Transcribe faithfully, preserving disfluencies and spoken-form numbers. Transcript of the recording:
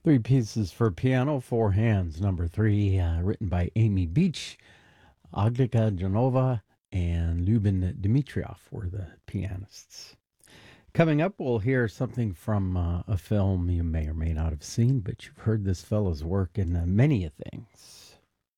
Three Pieces for Piano, Four Hands, number three, uh, written by Amy Beach, Agnika Janova, and Lyubin Dmitriev were the pianists. Coming up, we'll hear something from uh, a film you may or may not have seen, but you've heard this fellow's work in uh, many things.